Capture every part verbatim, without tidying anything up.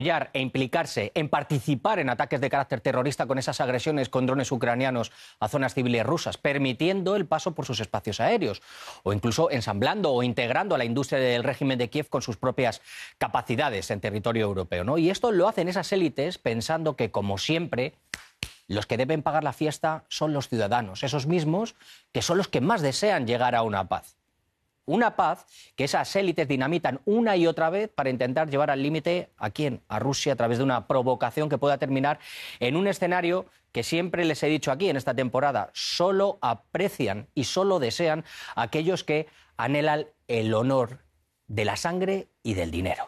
e implicarse en participar en ataques de carácter terrorista con esas agresiones con drones ucranianos a zonas civiles rusas, permitiendo el paso por sus espacios aéreos, o incluso ensamblando o integrando a la industria del régimen de Kiev con sus propias capacidades en territorio europeo, ¿no? Y esto lo hacen esas élites pensando que, como siempre, los que deben pagar la fiesta son los ciudadanos, esos mismos que son los que más desean llegar a una paz. Una paz que esas élites dinamitan una y otra vez para intentar llevar al límite ¿a quién? A Rusia, a través de una provocación que pueda terminar en un escenario que siempre les he dicho aquí en esta temporada, solo aprecian y solo desean a aquellos que anhelan el honor de la sangre y del dinero.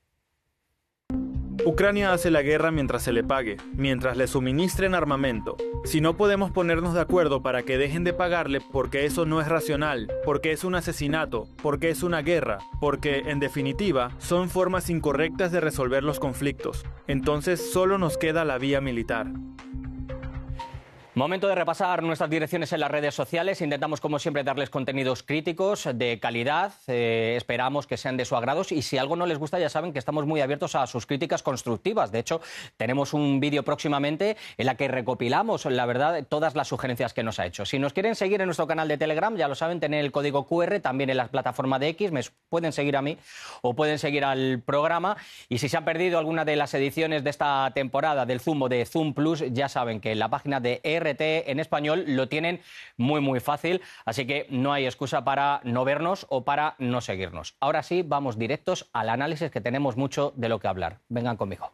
Ucrania hace la guerra mientras se le pague, mientras le suministren armamento. Si no podemos ponernos de acuerdo para que dejen de pagarle porque eso no es racional, porque es un asesinato, porque es una guerra, porque, en definitiva, son formas incorrectas de resolver los conflictos, entonces solo nos queda la vía militar. Momento de repasar nuestras direcciones en las redes sociales. Intentamos, como siempre, darles contenidos críticos de calidad. Eh, esperamos que sean de su agrado. Y si algo no les gusta, ya saben que estamos muy abiertos a sus críticas constructivas. De hecho, tenemos un vídeo próximamente en la que recopilamos, la verdad, todas las sugerencias que nos ha hecho. Si nos quieren seguir en nuestro canal de Telegram, ya lo saben, tienen el código cu erre, también en la plataforma de X. Me pueden seguir a mí o pueden seguir al programa. Y si se han perdido alguna de las ediciones de esta temporada del Zoom o de Zoom Plus, ya saben que en la página de R T en español lo tienen muy muy fácil, así que no hay excusa para no vernos o para no seguirnos. Ahora sí, vamos directos al análisis, que tenemos mucho de lo que hablar. Vengan conmigo.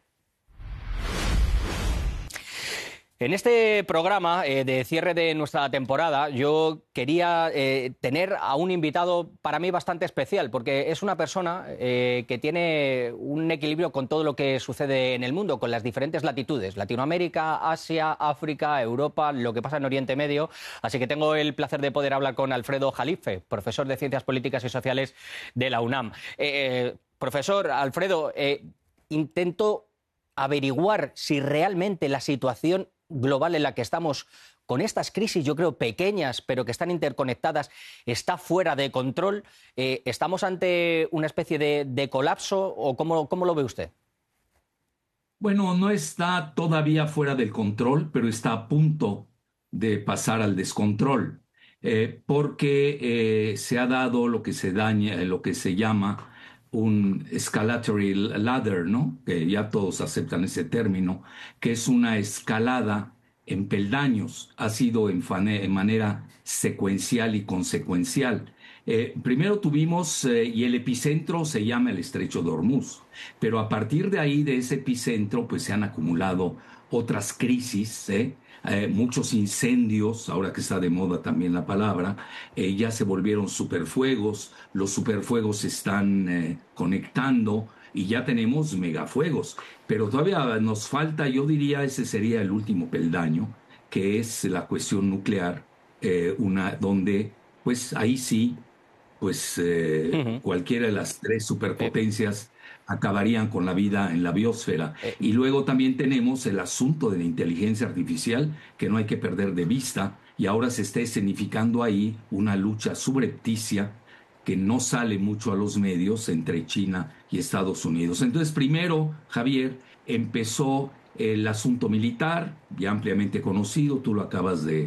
En este programa eh, de cierre de nuestra temporada, yo quería eh, tener a un invitado para mí bastante especial, porque es una persona eh, que tiene un equilibrio con todo lo que sucede en el mundo, con las diferentes latitudes, Latinoamérica, Asia, África, Europa, lo que pasa en Oriente Medio. Así que tengo el placer de poder hablar con Alfredo Jalife, profesor de Ciencias Políticas y Sociales de la UNAM. Eh, profesor Alfredo, eh, intento averiguar si realmente la situación global en la que estamos, con estas crisis, yo creo, pequeñas, pero que están interconectadas, está fuera de control. Eh, ¿Estamos ante una especie de, de colapso o cómo, cómo lo ve usted? Bueno, no está todavía fuera del control, pero está a punto de pasar al descontrol, eh, porque eh, se ha dado lo que se daña, lo que se llama un escalatory ladder, ¿no? Que ya todos aceptan ese término, que es una escalada en peldaños, ha sido en, en manera secuencial y consecuencial. Eh, primero tuvimos, eh, y el epicentro se llama el Estrecho de Hormuz, pero a partir de ahí, de ese epicentro, pues se han acumulado otras crisis, ¿eh? Eh, muchos incendios, ahora que está de moda también la palabra, eh, ya se volvieron superfuegos, los superfuegos se están eh, conectando y ya tenemos megafuegos, pero todavía nos falta, yo diría, ese sería el último peldaño, que es la cuestión nuclear, eh, una, donde, pues ahí sí, pues eh, uh-huh. cualquiera de las tres superpotencias acabarían con la vida en la biosfera. Y luego también tenemos el asunto de la inteligencia artificial, que no hay que perder de vista, y ahora se está escenificando ahí una lucha subrepticia que no sale mucho a los medios entre China y Estados Unidos. Entonces, primero, Javier, empezó el asunto militar, ya ampliamente conocido, tú lo acabas de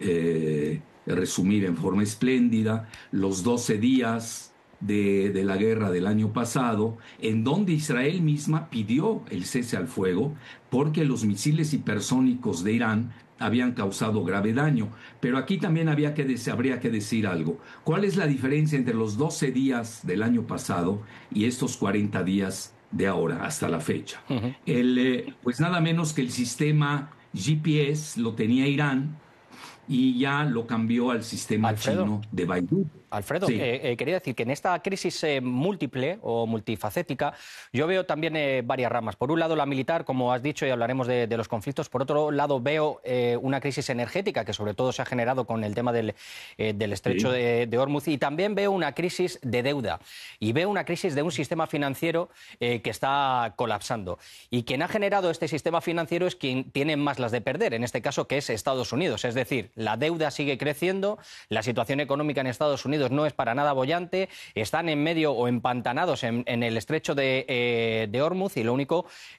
eh, resumir en forma espléndida, los doce días De, de la guerra del año pasado, en donde Israel misma pidió el cese al fuego porque los misiles hipersónicos de Irán habían causado grave daño. Pero aquí también había que, habría que decir algo. ¿Cuál es la diferencia entre los doce días del año pasado y estos cuarenta días de ahora, hasta la fecha? Uh-huh. El, eh, pues nada menos que el sistema G P S lo tenía Irán y ya lo cambió al sistema Alfredo. chino de Baidu. Alfredo, sí. eh, eh, quería decir que en esta crisis eh, múltiple o multifacética yo veo también eh, varias ramas. Por un lado la militar, como has dicho, y hablaremos de, de los conflictos. Por otro lado veo eh, una crisis energética que sobre todo se ha generado con el tema del, eh, del estrecho sí. de, de Hormuz, y también veo una crisis de deuda y veo una crisis de un sistema financiero eh, que está colapsando. Y quien ha generado este sistema financiero es quien tiene más las de perder, en este caso, que es Estados Unidos. Es decir, la deuda sigue creciendo, la situación económica en Estados Unidos no es para nada boyante, están en medio o empantanados en, en el estrecho de, eh, de Hormuz, y lo único